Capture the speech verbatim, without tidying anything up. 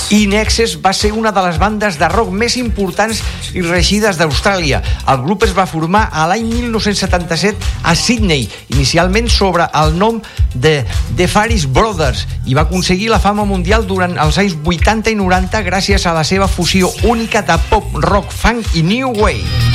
In Excess va ser una de les bandes de rock més importants i reeixides d'Austràlia. El grup es va formar a l'any mil nou-cents setanta-set a Sydney, inicialment sobre el nom de The Faris Brothers, i va aconseguir la fama mundial durant els anys vuitanta i noranta gràcies a la seva fusió única de pop, rock, funk i new wave.